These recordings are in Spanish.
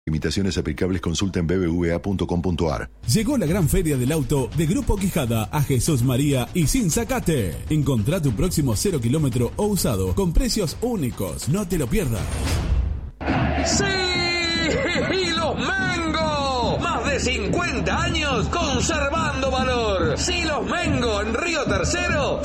Limitaciones aplicables, consulta en bbva.com.ar. Llegó la gran feria del auto de Grupo Quijada a Jesús María y Sin Zacate. Encontrá tu próximo 0 kilómetro o usado con precios únicos. No te lo pierdas. ¡Sí! ¡Y los Mengo! Más de 50 años conservando valor. Silos Mengo en Río Tercero,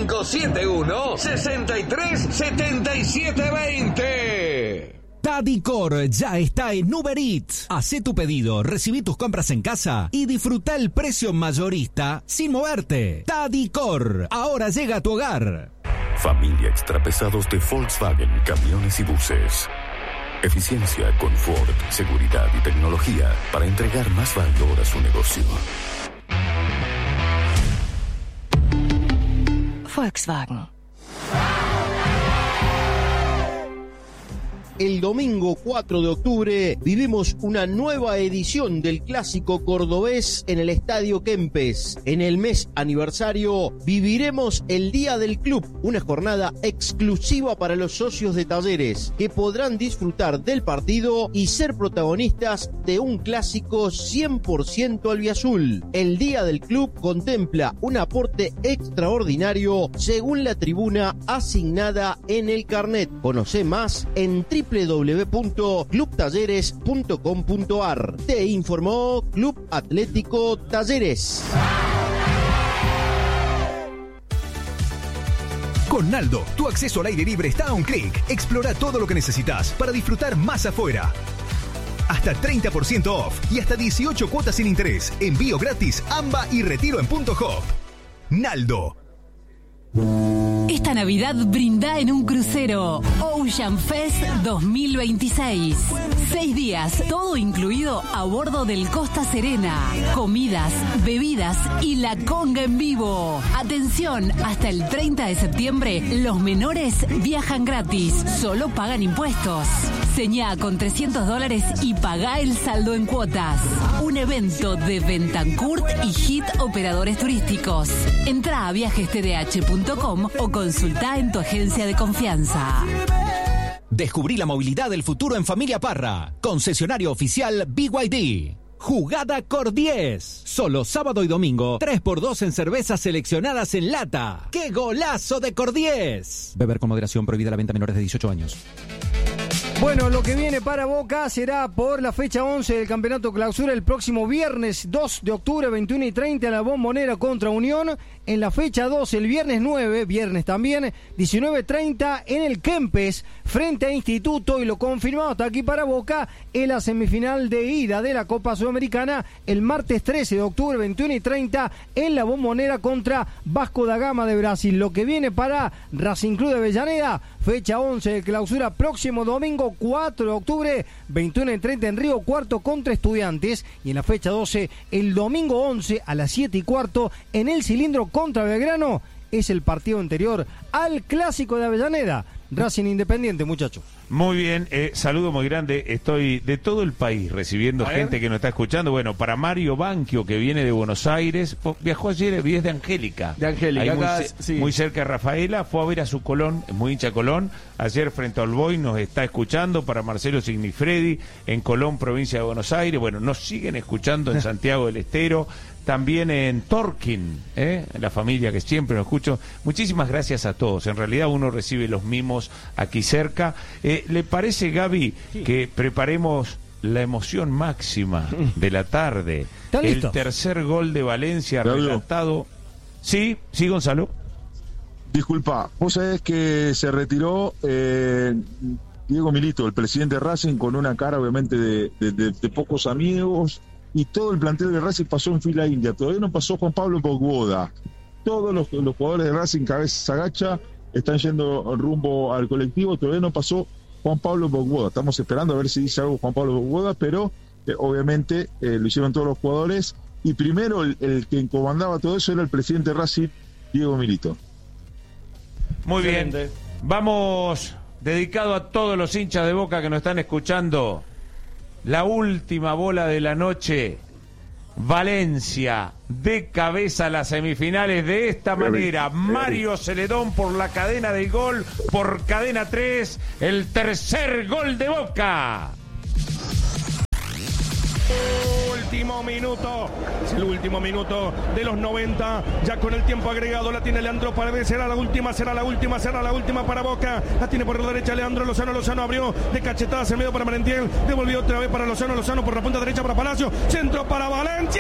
3571-637720. Tadicor ya está en Uber Eats. Hacé tu pedido, recibí tus compras en casa y disfruta el precio mayorista sin moverte. Tadicor, ahora llega a tu hogar. Familia Extrapesados de Volkswagen Camiones y Buses. Eficiencia, confort, seguridad y tecnología para entregar más valor a su negocio. Volkswagen. El domingo 4 de octubre vivimos una nueva edición del Clásico Cordobés en el Estadio Kempes. En el mes aniversario viviremos el Día del Club, una jornada exclusiva para los socios de Talleres que podrán disfrutar del partido y ser protagonistas de un clásico 100% albiazul. El Día del Club contempla un aporte extraordinario según la tribuna asignada en el carnet. Conoce más en www.clubtalleres.com.ar. Te informó Club Atlético Talleres. Con Naldo, tu acceso al aire libre está a un clic. Explora todo lo que necesitas para disfrutar más afuera. Hasta 30% off y hasta 18 cuotas sin interés. Envío gratis, AMBA y retiro en Punto Hop. Naldo. Esta Navidad brinda en un crucero Ocean Fest 2026. 6 días, todo incluido a bordo del Costa Serena. Comidas, bebidas y la conga en vivo. Atención, hasta el 30 de septiembre los menores viajan gratis, solo pagan impuestos. Señá con $300 y pagá el saldo en cuotas. Un evento de Bentancourt y Hit Operadores Turísticos. Entrá a viajestdh.com o consultá en tu agencia de confianza. Descubrí la movilidad del futuro en Familia Parra. Concesionario oficial BYD. Jugada Cor 10. Solo sábado y domingo, 3x2 en cervezas seleccionadas en lata. ¡Qué golazo de Cor 10! Beber con moderación, prohibida la venta a menores de 18 años. Bueno, lo que viene para Boca será por la fecha 11 del Campeonato Clausura el próximo viernes 2 de octubre, 21:30 en la Bombonera contra Unión. En la fecha 2, el viernes 9, viernes también, 19:30 en el Kempes frente a Instituto. Y lo confirmado hasta aquí para Boca en la semifinal de ida de la Copa Sudamericana el martes 13 de octubre, 21:30 en la Bombonera contra Vasco da Gama de Brasil. Lo que viene para Racing Club de Avellaneda, fecha 11 de Clausura, próximo domingo 4 de octubre, 21:30 en Río Cuarto contra Estudiantes. Y en la fecha 12, el domingo 11 a las 7:15 en el Cilindro contra Belgrano. Es el partido anterior al Clásico de Avellaneda. Racing Independiente, muchachos. Muy bien, saludo muy grande. Estoy de todo el país recibiendo gente que nos está escuchando. Bueno, para Mario Banquio, que viene de Buenos Aires, viajó ayer, es de Angélica. De Angélica, ahí acá, muy cerca de Rafaela, fue a ver a su Colón, muy hincha Colón. Ayer frente a Olboy nos está escuchando. Para Marcelo Signifredi, en Colón, provincia de Buenos Aires. Bueno, nos siguen escuchando en Santiago del Estero. También en Torquín, la familia que siempre nos escucho. Muchísimas gracias a todos. En realidad uno recibe los mimos aquí cerca. ¿Le parece, Gaby, que preparemos la emoción máxima de la tarde? El tercer gol de Valencia relatado. Sí, Gonzalo. Disculpa, vos sabés que se retiró Diego Milito, el presidente de Racing, con una cara obviamente de pocos amigos. Y todo el plantel de Racing pasó en fila india. Todavía no pasó Juan Pablo Pogboda. Todos los jugadores de Racing, cabeza agacha, están yendo rumbo al colectivo. Todavía no pasó Juan Pablo Pogboda. Estamos esperando a ver si dice algo Juan Pablo Pogboda, pero obviamente lo hicieron todos los jugadores. Y primero el que comandaba todo eso era el presidente de Racing, Diego Milito. Muy bien. Vamos, dedicado a todos los hinchas de Boca que nos están escuchando. La última bola de la noche, Valencia de cabeza a las semifinales de esta manera. Mario Celedón por la cadena del gol, por Cadena 3, el tercer gol de Boca. último minuto. Es el último minuto de los 90. Ya con el tiempo agregado la tiene Leandro Paredes. Será la última para Boca. La tiene por la derecha Leandro Lozano. Lozano abrió de cachetadas en medio para Merentiel. Devolvió otra vez para Lozano. Lozano por la punta derecha para Palacio. Centro para Valencia.